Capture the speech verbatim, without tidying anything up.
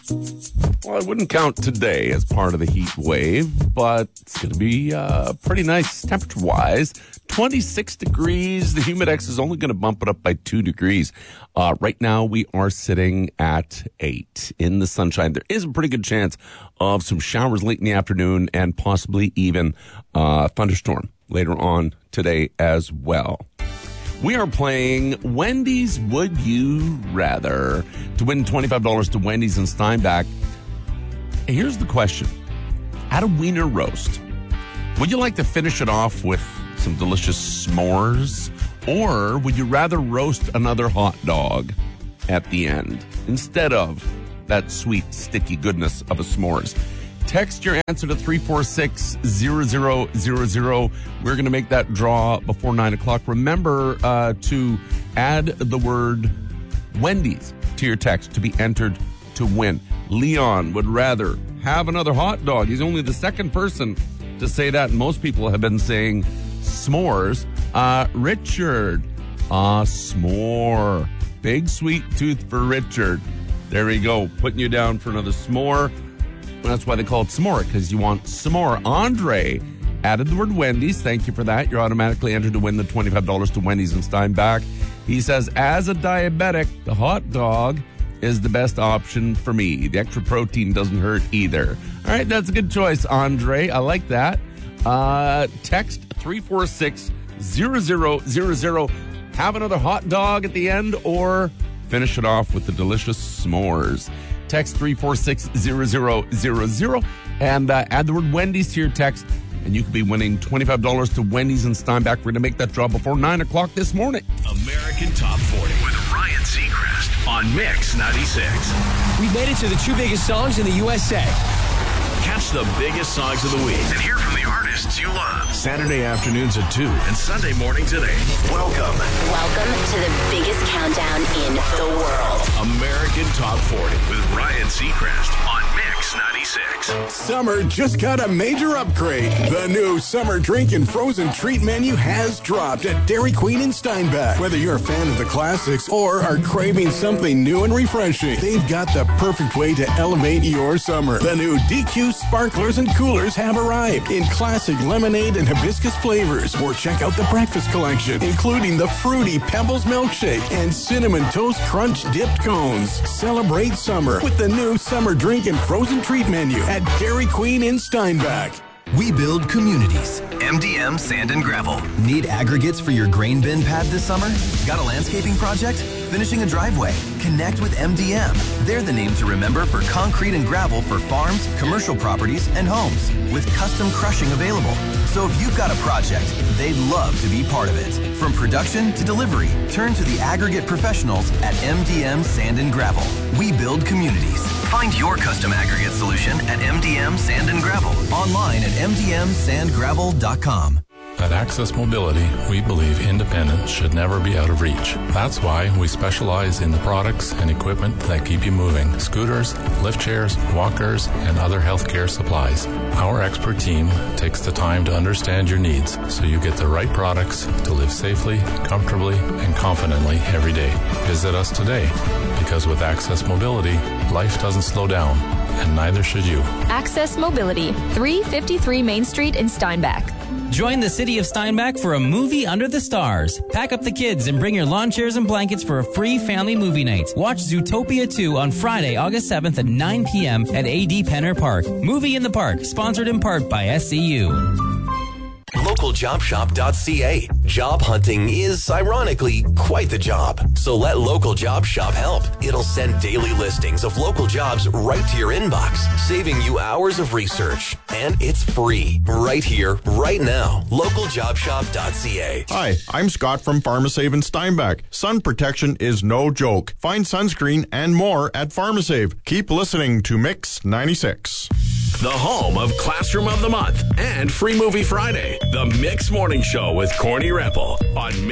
Well, I wouldn't count today as part of the heat wave, but it's going to be uh, pretty nice temperature-wise. twenty-six degrees. The Humidex is only going to bump it up by two degrees. Uh, right now, we are sitting at eight in the sunshine. There is a pretty good chance of some showers late in the afternoon and possibly even a uh, thunderstorm later on today as well. We are playing Wendy's Would You Rather to win twenty-five dollars to Wendy's and Steinbach. Here's the question. At a wiener roast, would you like to finish it off with some delicious s'mores? Or would you rather roast another hot dog at the end instead of that sweet, sticky goodness of a s'mores? Text your answer to three four six zero zero zero zero. We're going to make that draw before nine o'clock. Remember uh, to add the word Wendy's to your text to be entered to win. Leon would rather have another hot dog. He's only the second person to say that. Most people have been saying s'mores. Uh, Richard, uh, s'more. Big sweet tooth for Richard. There we go. Putting you down for another s'more. That's why they call it s'more, because you want some more. Andre added the word Wendy's. Thank you for that. You're automatically entered to win the twenty-five dollars to Wendy's and Steinbach. He says, as a diabetic, the hot dog is the best option for me. The extra protein doesn't hurt either. All right, that's a good choice, Andre. I like that. Uh, text three four six zero zero zero zero. Have another hot dog at the end or finish it off with the delicious s'mores. Text three four six zero zero zero zero and uh, add the word Wendy's to your text, and you could be winning twenty-five dollars to Wendy's and Steinbach. We're going to make that draw before nine o'clock this morning. American Top forty with Ryan Seacrest on Mix ninety-six. We made it to the two biggest songs in the U S A. Catch the biggest songs of the week and hear from the artists you love. Saturday afternoons at two and Sunday mornings at eight. Welcome. Welcome to the biggest countdown in the world. American Top forty with Ryan Seacrest on Mix ninety-six. Summer just got a major upgrade. The new summer drink and frozen treat menu has dropped at Dairy Queen in Steinbach. Whether you're a fan of the classics or are craving something new and refreshing, they've got the perfect way to elevate your summer. The new D Q sparklers and coolers have arrived in classic lemonade and hibiscus flavors. Or check out the breakfast collection, including the fruity Pebbles milkshake and cinnamon toast crunch dipped cones. Celebrate summer with the new summer drink and frozen treat menu at Dairy Queen in Steinbach. We build communities. M D M Sand and Gravel. Need aggregates for your grain bin pad this summer? Got a landscaping project? Finishing a driveway? Connect with M D M. They're the name to remember for concrete and gravel for farms, commercial properties, and homes, with custom crushing available. So if you've got a project, they'd love to be part of it. From production to delivery, turn to the aggregate professionals at M D M Sand and Gravel. We build communities. Find your custom aggregate solution at M D M Sand and Gravel. Online at m d m sand gravel dot com. At Access Mobility, we believe independence should never be out of reach. That's why we specialize in the products and equipment that keep you moving. Scooters, lift chairs, walkers, and other healthcare supplies. Our expert team takes the time to understand your needs so you get the right products to live safely, comfortably, and confidently every day. Visit us today, because with Access Mobility, life doesn't slow down, and neither should you. Access Mobility, three fifty-three Main Street in Steinbach. Join the city of Steinbach for a movie under the stars. Pack up the kids and bring your lawn chairs and blankets for a free family movie night. Watch Zootopia two on Friday, August seventh at nine p.m. at A D Penner Park. Movie in the Park, sponsored in part by S C U. local job shop dot c a. Job hunting is, ironically, quite the job. So let Local Job Shop help. It'll send daily listings of local jobs right to your inbox, saving you hours of research. And it's free, right here, right now. local job shop dot c a. Hi, I'm Scott from Pharmasave in Steinbach. Sun protection is no joke. Find sunscreen and more at Pharmasave. Keep listening to Mix ninety-six. The home of Classroom of the Month and Free Movie Friday. The Mix Morning Show with Corny Repple on